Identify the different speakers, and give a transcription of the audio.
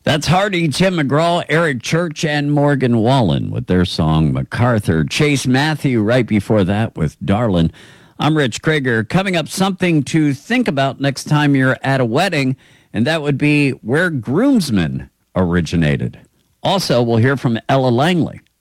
Speaker 1: That's Hardy, Tim McGraw, Eric Church, and Morgan Wallen with their song MacArthur. Chase Matthew right before that with Darlin'. I'm Rich Krager. Coming up, something to think about next time you're at a wedding, and that would be where groomsmen originated. Also, we'll hear from Ella Langley.